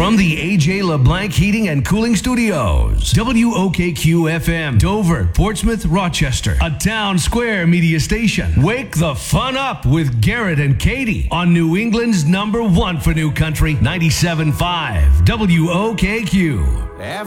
From the AJ LeBlanc Heating and Cooling Studios, WOKQ FM, Dover, Portsmouth, Rochester, a Town Square media station. Wake the fun up with Garrett and Katie on New England's #1 for new country, 97.5 WOKQ.